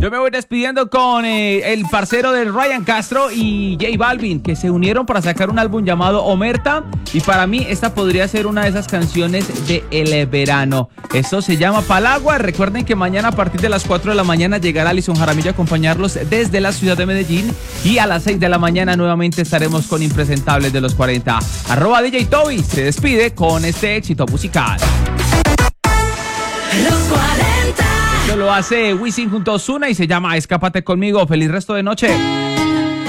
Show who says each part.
Speaker 1: Yo me voy despidiendo con el parcero de Ryan Castro y J Balvin, que se unieron para sacar un álbum llamado Omerta. Y para mí esta podría ser una de esas canciones de el verano. Esto se llama Palagua. Recuerden que mañana a partir de las 4 de la mañana llegará Alison Jaramillo a acompañarlos desde la ciudad de Medellín. Y a las 6 de la mañana nuevamente estaremos con Impresentables de los 40. @DJ Toby se despide con este éxito musical.
Speaker 2: Los 40.
Speaker 1: Esto lo hace Wisin junto a Ozuna y se llama Escápate conmigo. Feliz resto de noche.